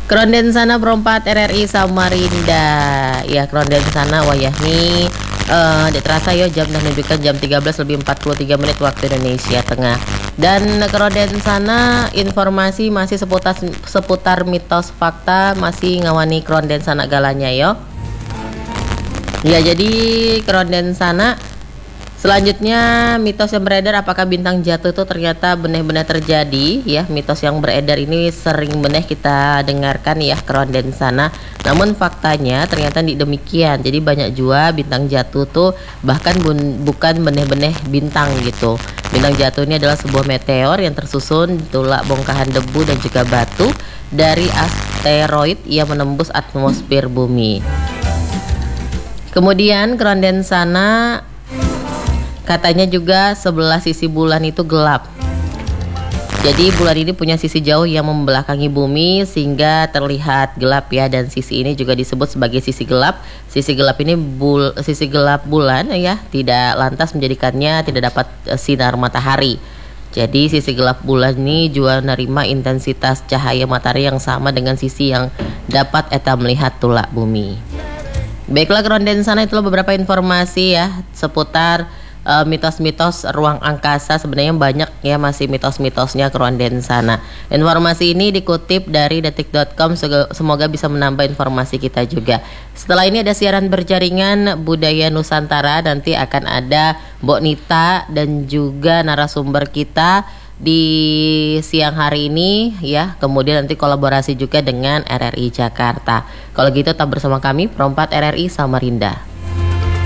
Kronden sana perempat RRI Samarinda. Ya, kronden sana wayahni terasa yo jam menunjukkan jam 13:43 waktu Indonesia Tengah. Dan kronden sana informasi masih seputar mitos fakta masih ngawani kronden sana galanya yo. Ya, jadi kronden sana selanjutnya mitos yang beredar apakah bintang jatuh itu ternyata benar-benar terjadi ya. Mitos yang beredar ini sering benar kita dengarkan ya kronden sana. Namun faktanya ternyata demikian. Jadi banyak juga bintang jatuh tuh bahkan bukan benar-benar bintang gitu. Bintang jatuh ini adalah sebuah meteor yang tersusun tulak bongkahan debu dan juga batu dari asteroid yang menembus atmosfer bumi. Kemudian kronden sana katanya juga sebelah sisi bulan itu gelap. Jadi bulan ini punya sisi jauh yang membelakangi bumi sehingga terlihat gelap ya, dan sisi ini juga disebut sebagai sisi gelap. Sisi gelap ini sisi gelap bulan ya, tidak lantas menjadikannya tidak dapat sinar matahari. Jadi sisi gelap bulan ini juga menerima intensitas cahaya matahari yang sama dengan sisi yang dapat eta melihat tulak bumi. Baiklah kronden sana, itulah beberapa informasi ya seputar mitos-mitos ruang angkasa. Sebenarnya banyak ya masih mitos-mitosnya kronden sana. Informasi ini dikutip dari detik.com, semoga bisa menambah informasi kita juga. Setelah ini ada siaran berjaringan budaya Nusantara, nanti akan ada Mbok Nita dan juga narasumber kita di siang hari ini ya. Kemudian nanti kolaborasi juga dengan RRI Jakarta. Kalau gitu tetap bersama kami Perempat RRI Samarinda.